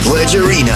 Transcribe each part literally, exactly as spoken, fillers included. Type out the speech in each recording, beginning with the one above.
Pledge Arena.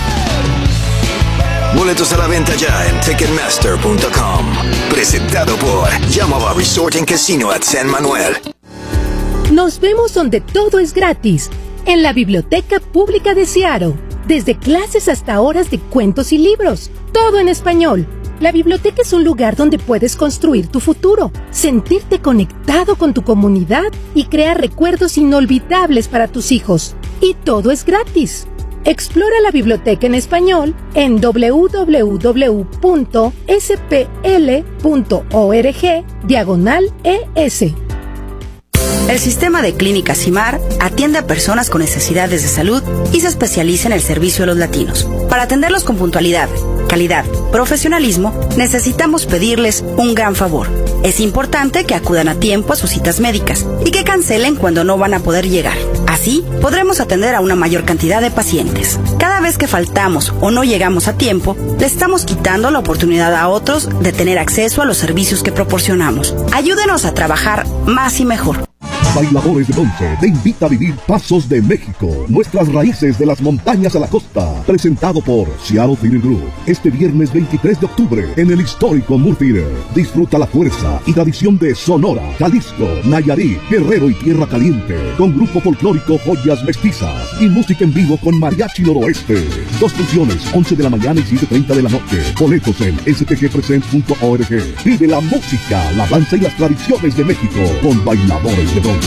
Boletos a la venta ya en ticketmaster punto com. Presentado por Yamava Resort and Casino at San Manuel. Nos vemos donde todo es gratis, en la Biblioteca Pública de Seattle. Desde clases hasta horas de cuentos y libros, todo en español. La biblioteca es un lugar donde puedes construir tu futuro, sentirte conectado con tu comunidad y crear recuerdos inolvidables para tus hijos. Y todo es gratis. Explora la biblioteca en español en doble u doble u doble u punto s p l punto org diagonal E S. El sistema de Clínicas CIMAR atiende a personas con necesidades de salud y se especializa en el servicio a los latinos. Para atenderlos con puntualidad, calidad, profesionalismo, necesitamos pedirles un gran favor. Es importante que acudan a tiempo a sus citas médicas y que cancelen cuando no van a poder llegar. Así, podremos atender a una mayor cantidad de pacientes. Cada vez que faltamos o no llegamos a tiempo, le estamos quitando la oportunidad a otros de tener acceso a los servicios que proporcionamos. Ayúdenos a trabajar más y mejor. Bailadores de Bronce te invita a vivir Pasos de México, nuestras raíces de las montañas a la costa, presentado por Seattle Theater Group, este viernes veintitrés de octubre en el histórico Moore Theater. Disfruta la fuerza y tradición de Sonora, Jalisco, Nayarit, Guerrero y Tierra Caliente, con grupo folclórico Joyas Mestizas y música en vivo con Mariachi Noroeste. Dos funciones, once de la mañana y siete treinta de la noche. Boletos en s t g present punto org. Vive la música, la danza y las tradiciones de México con Bailadores de Bronce.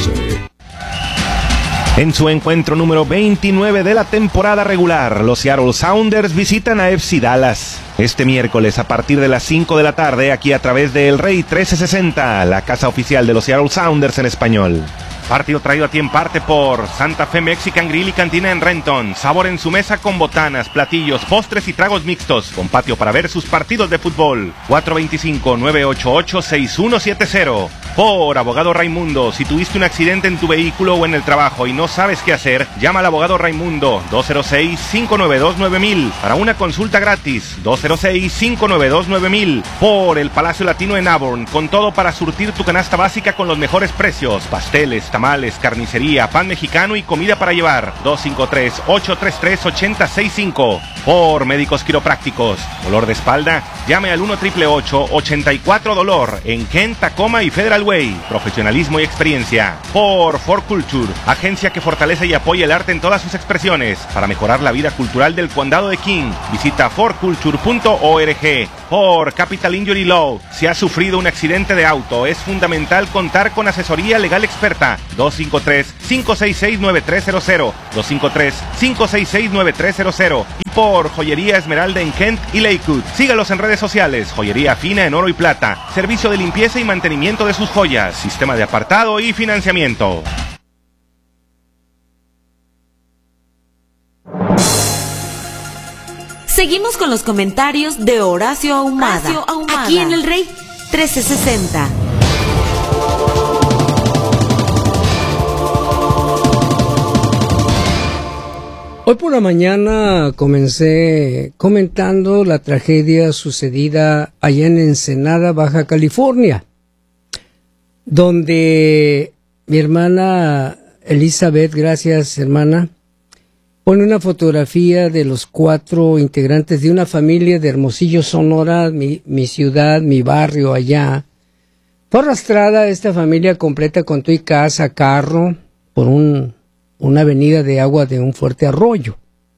En su encuentro número veintinueve de la temporada regular, los Seattle Sounders visitan a F C Dallas. Este miércoles a partir de las cinco de la tarde, aquí a través de El Rey trece sesenta, la casa oficial de los Seattle Sounders en español. Partido traído a ti en parte por Santa Fe Mexican Grill y Cantina en Renton. Sabor en su mesa con botanas, platillos, postres y tragos mixtos. Con patio para ver sus partidos de fútbol. cuatro dos cinco, nueve ocho ocho, seis uno siete cero. Por Abogado Raimundo. Si tuviste un accidente en tu vehículo o en el trabajo y no sabes qué hacer, llama al Abogado Raimundo. dos cero seis, cinco nueve dos, nueve mil. Para una consulta gratis. dos cero seis, cinco nueve dos, nueve mil. Por el Palacio Latino en Auburn. Con todo para surtir tu canasta básica con los mejores precios. Pasteles, tamales, carnicería, pan mexicano y comida para llevar. dos cinco tres, ocho tres tres, ocho cero seis cinco. Por Médicos Quiroprácticos. ¿Dolor de espalda? Llame al uno ocho ocho ocho, ochenta y cuatro dolor en Kent, Tacoma y Federal Way. Profesionalismo y experiencia. Por For Culture, agencia que fortalece y apoya el arte en todas sus expresiones para mejorar la vida cultural del condado de King. Visita for culture punto org. Por Capital Injury Law, si has sufrido un accidente de auto, es fundamental contar con asesoría legal experta. dos cinco tres, cinco seis seis, nueve tres cero cero. dos cinco tres, cinco seis seis, nueve tres cero cero. Y por Joyería Esmeralda en Kent y Lakewood. Sígalos en redes sociales. Joyería fina en oro y plata. Servicio de limpieza y mantenimiento de sus joyas. Sistema de apartado y financiamiento. Seguimos con los comentarios de Horacio Ahumada, Horacio Ahumada. Aquí en El Rey trece sesenta. Hoy por la mañana comencé comentando la tragedia sucedida allá en Ensenada, Baja California, donde mi hermana Elizabeth, gracias hermana, pone una fotografía de los cuatro integrantes de una familia de Hermosillo, Sonora, mi, mi ciudad, mi barrio allá. Fue arrastrada esta familia completa con tu y casa, carro, por un, una avenida de agua de un fuerte arroyo.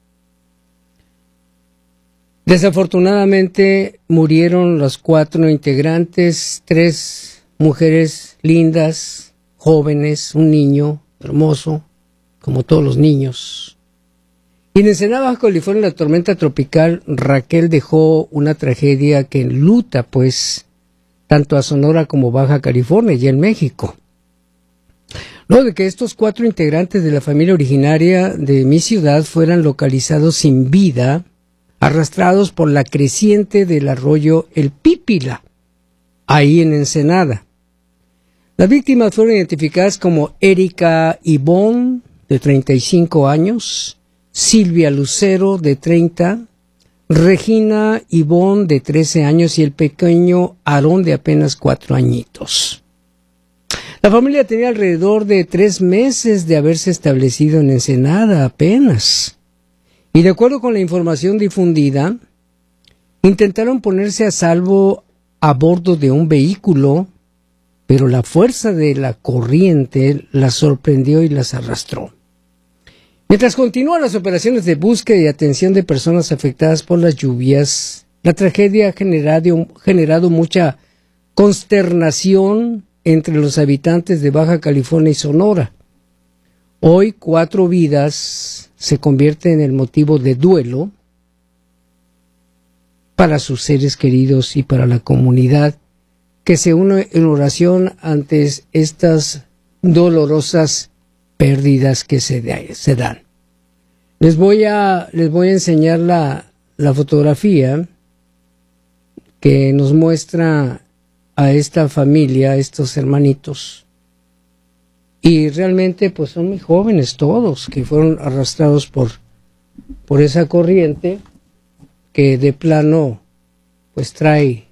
Desafortunadamente murieron los cuatro integrantes, tres mujeres lindas, jóvenes, un niño hermoso, como todos los niños. Y en Ensenada, Baja California, la tormenta tropical Raquel dejó una tragedia que enluta, pues, tanto a Sonora como Baja California y en México. Luego de que estos cuatro integrantes de la familia originaria de mi ciudad fueran localizados sin vida, arrastrados por la creciente del arroyo El Pípila, ahí en Ensenada. Las víctimas fueron identificadas como Erika Ivonne, de treinta y cinco años, Silvia Lucero, de treinta, Regina Ivonne, de trece años, y el pequeño Aarón, de apenas cuatro añitos. La familia tenía alrededor de tres meses de haberse establecido en Ensenada apenas. Y de acuerdo con la información difundida, intentaron ponerse a salvo a bordo de un vehículo, pero la fuerza de la corriente las sorprendió y las arrastró. Mientras continúan las operaciones de búsqueda y atención de personas afectadas por las lluvias, la tragedia ha generado, generado mucha consternación entre los habitantes de Baja California y Sonora. Hoy cuatro vidas se convierten en el motivo de duelo para sus seres queridos y para la comunidad que se une en oración ante estas dolorosas pérdidas que se, se dan. Les voy a, les voy a enseñar la, la fotografía que nos muestra a esta familia, a estos hermanitos. Y realmente pues son muy jóvenes todos, que fueron arrastrados por, por esa corriente que de plano pues trae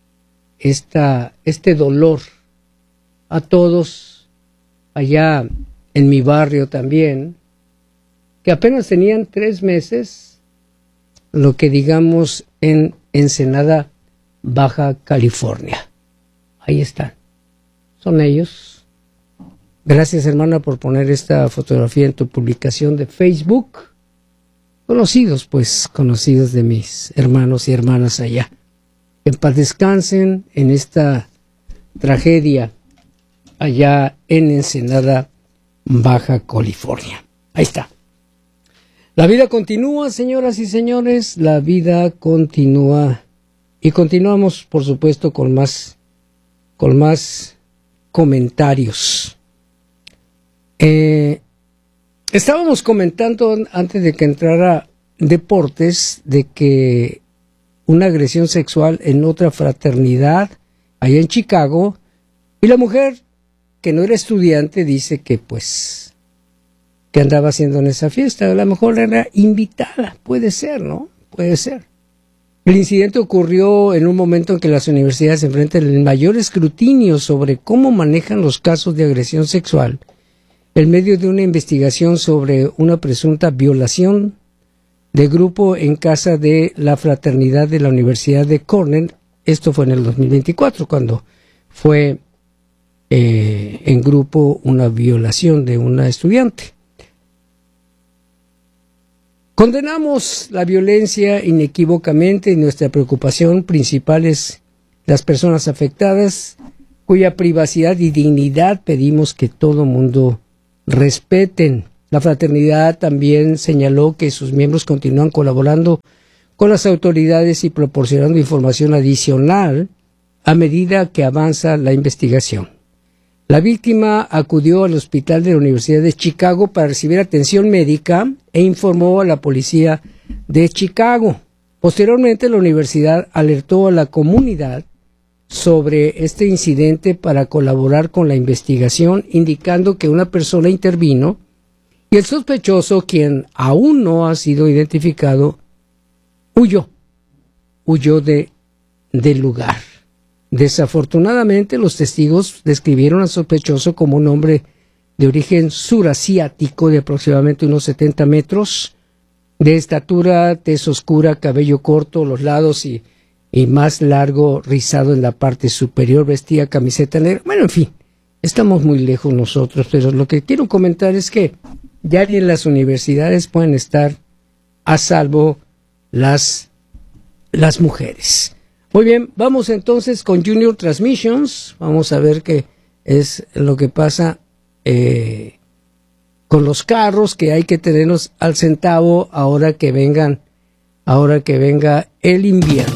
esta, este dolor a todos. Allá en mi barrio también, que apenas tenían tres meses, lo que digamos en Ensenada, Baja California. Ahí están, son ellos. Gracias, hermana, por poner esta fotografía en tu publicación de Facebook. Conocidos, pues, conocidos de mis hermanos y hermanas allá. Que en paz descansen en esta tragedia allá en Ensenada, Baja California. Ahí está. La vida continúa, señoras y señores, la vida continúa. Y continuamos, por supuesto, con más, con más comentarios. Eh, estábamos comentando antes de que entrara Deportes de que una agresión sexual en otra fraternidad allá en Chicago, y la mujer que no era estudiante dice que pues que andaba haciendo en esa fiesta. A lo mejor era invitada, puede ser, ¿no? Puede ser. El incidente ocurrió en un momento en que las universidades se enfrentan al mayor escrutinio sobre cómo manejan los casos de agresión sexual en medio de una investigación sobre una presunta violación de grupo en casa de la fraternidad de la Universidad de Cornell. Esto fue en el dos mil veinticuatro, cuando fue eh, en grupo una violación de una estudiante. Condenamos la violencia inequívocamente y nuestra preocupación principal es las personas afectadas, cuya privacidad y dignidad pedimos que todo mundo respeten. La fraternidad también señaló que sus miembros continúan colaborando con las autoridades y proporcionando información adicional a medida que avanza la investigación. La víctima acudió al hospital de la Universidad de Chicago para recibir atención médica e informó a la policía de Chicago. Posteriormente, la universidad alertó a la comunidad sobre este incidente para colaborar con la investigación, indicando que una persona intervino y el sospechoso, quien aún no ha sido identificado, huyó, huyó de, del lugar. Desafortunadamente, los testigos describieron al sospechoso como un hombre de origen surasiático de aproximadamente unos setenta metros, de estatura, tez oscura, cabello corto, los lados y, y más largo, rizado en la parte superior, vestía camiseta negra. Bueno, en fin, estamos muy lejos nosotros, pero lo que quiero comentar es que ya en las universidades pueden estar a salvo las, las mujeres. Muy bien, vamos entonces con Junior Transmissions. Vamos a ver qué es lo que pasa eh, con los carros, que hay que tenerlos al centavo ahora que vengan, ahora que venga el invierno.